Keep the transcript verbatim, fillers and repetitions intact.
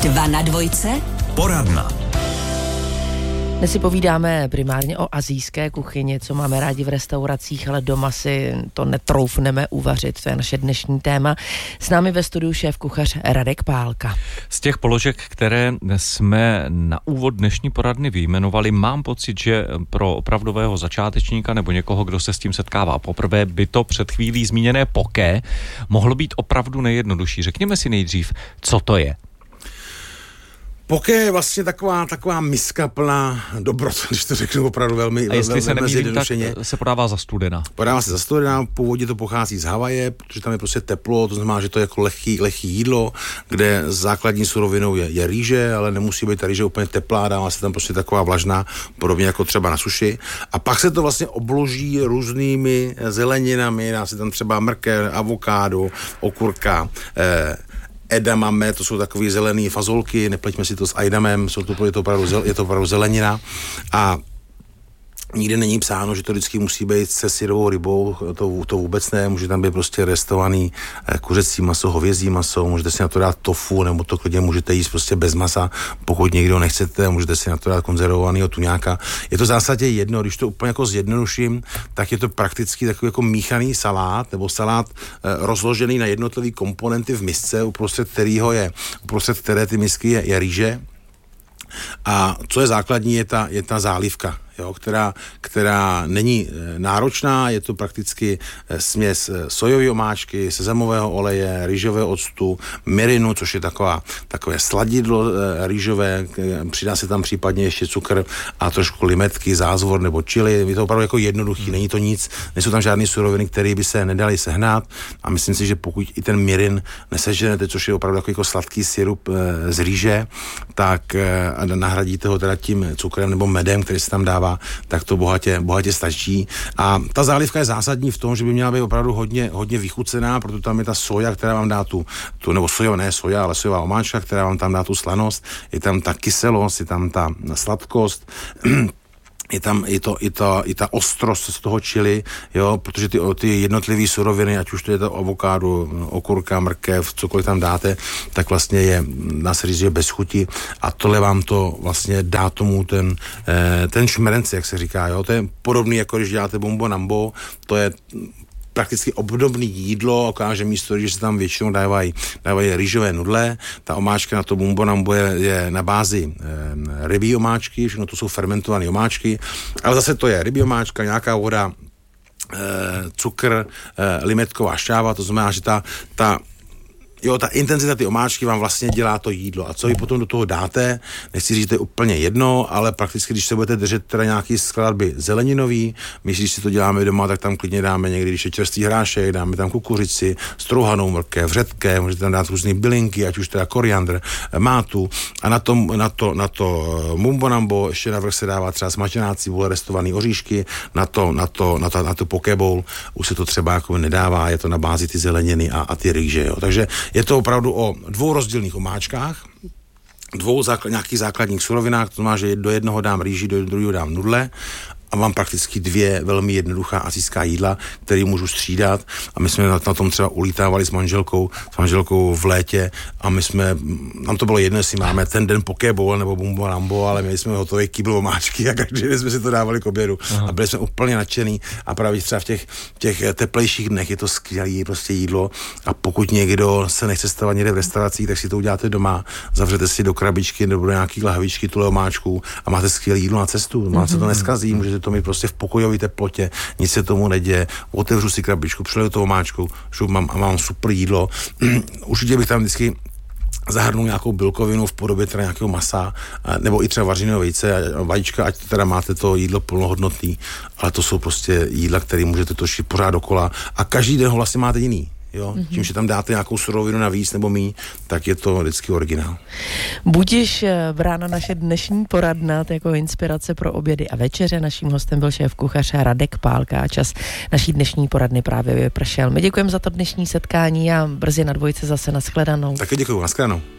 Dva na dvojce. Poradna. Dnes si povídáme primárně o asijské kuchyni, co máme rádi v restauracích, ale doma si to netroufneme uvařit. To je naše dnešní téma. S námi ve studiu šéf-kuchař Radek Pálka. Z těch položek, které jsme na úvod dnešní poradny vyjmenovali, mám pocit, že pro opravdového začátečníka nebo někoho, kdo se s tím setkává poprvé, by to před chvílí zmíněné poké mohlo být opravdu nejjednodušší. Řekněme si nejdřív, co to je. Poké je vlastně taková, taková miska plná dobrot, když to řeknu opravdu velmi, a jestli velmi, se nemýlím, tak zjednodušeně. se podává za studena. Podává se za studena, původně to pochází z Havaje, protože tam je prostě teplo, to znamená, že to je jako lehký, lehký jídlo, kde základní surovinou je, je rýže, ale nemusí být ta rýže úplně teplá, dává se tam prostě taková vlažná, podobně jako třeba na suši. A pak se to vlastně obloží různými zeleninami, dá se tam třeba mrkev, avokádo, okurka, eh, edamame, to jsou takové zelené fazolky, nepleťme si to s ajdamem, jsou to, je, to opravdu, je to opravdu zelenina a nikde není psáno, že to vždycky musí být se syrovou rybou, to, to vůbec ne, může tam být prostě restovaný kuřecí maso, hovězí maso, můžete si na to dát tofu, nebo to klidně můžete jíst prostě bez masa, pokud někdo nechcete, můžete si na to dát konzervovanýho tuňáka. Je to v zásadě jedno, když to úplně jako zjednoduším, tak je to prakticky takový jako míchaný salát, nebo salát eh, rozložený na jednotlivý komponenty v misce, uprostřed kterého je, uprostřed které ty misky je, je rýže. A co je základní, je ta, je ta zálivka, jo, která, která není e, náročná, je to prakticky e, směs e, sojové omáčky, sezamového oleje, rýžového octu, mirinu, což je taková, takové sladidlo e, rýžové, e, přidá se tam případně ještě cukr a trošku limetky, zázvor nebo chili, je to opravdu jako jednoduchý, není to nic, nejsou tam žádné suroviny, které by se nedaly sehnat a myslím si, že pokud i ten mirin neseženete, což je opravdu jako sladký sirup e, z rýže, tak e, a nahradíte ho teda tím cukrem nebo medem, který se tam dává, tak to bohatě, bohatě stačí. A ta zálivka je zásadní v tom, že by měla být opravdu hodně, hodně vychucená, protože tam je ta soja, která vám dá tu, tu nebo soja, ne soja, ale sojová omáčka, která vám tam dá tu slanost, je tam ta kyselost, je tam ta sladkost, je tam i, to, i, ta, i ta ostrost z toho chili, jo, protože ty, ty jednotlivé suroviny, ať už to je to avokádo, okurka, mrkev, cokoliv tam dáte, tak vlastně je, dá se říct, že bez chuti a tohle vám to vlastně dá tomu ten, ten šmerenci, jak se říká, jo, to je podobný, jako když děláte bombo nambo, to je prakticky obdobný jídlo, že místo, že se tam většinou dávají, dávají rýžové nudle, ta omáčka na to bumbo nambo je, je na bázi e, rybí omáčky, všechno to jsou fermentované omáčky, ale zase to je rybí omáčka, nějaká voda, e, cukr, e, limetková šťáva, to znamená, že ta, ta Jo, ta intenzita ty omáčky vám vlastně dělá to jídlo. A co vy potom do toho dáte, nechci říct, že to je úplně jedno, ale prakticky, když se budete držet teda nějaký skladby zeleninový, my, když si to děláme doma, tak tam klidně dáme někdy, když je čerstvý hrášek, dáme tam kukuřici, strouhanou mrkev, řepke, můžete tam dát různý bylinky, ať už teda koriandr, mátu a na to, na to, na to mumbo nambo ještě navrch se dává třeba smažená cibule, restovaný oříšky, na to, na to, na to, na to poke bowl, už se to třeba jako nedává, je to na bázi ty zeleniny a, a ty rýže, jo. Takže je to opravdu o dvou rozdílných omáčkách, dvou základ, nějakých základních surovinách, to znamená, že do jednoho dám rýži, do druhého dám nudle a mám prakticky dvě velmi jednoduchá asijská jídla, které můžu střídat a my jsme na, na tom třeba ulítávali s manželkou, s manželkou v létě a my jsme, nám to bylo jedno, jestli máme ten den poke bowl nebo bumbo nambo, ale měli jsme hotový kýbl omáčky a každý den jsme si to dávali k obědu. Aha. A byli jsme úplně nadšený a právě třeba v těch, těch teplejších dnech je to skvělé prostě jídlo a pokud někdo se nechce stavat někde v restauracích, tak si to uděláte doma, zavřete si do krabičky nebo do nějaký lahvičky tuhle omáčku a máte skvělé jídlo na cestu, máte mm-hmm. to neskazí, můžete to mít prostě v pokojové teplotě, nic se tomu neděje, otevřu si krabičku, přileju to omáčku, šup, mám, a mám super jídlo. Určitě bych tam vždycky zahrnul nějakou bílkovinu v podobě teda nějakého masa, nebo i třeba vařeného vejce, vajíčka, ať teda máte to jídlo plnohodnotný, ale to jsou prostě jídla, které můžete točit pořád dokola a každý den ho vlastně máte jiný. Jo, mm-hmm. Tím, že tam dáte nějakou surovinu navíc nebo míň, tak je to vždycky originál. Budiš brána naše dnešní poradna jako inspirace pro obědy a večeře. Naším hostem byl šéf-kuchař Radek Pálka a čas naší dnešní poradny právě vypršel. My děkujeme za to dnešní setkání a brzy na dvojce zase nashledanou. Taky děkuju, nashledanou.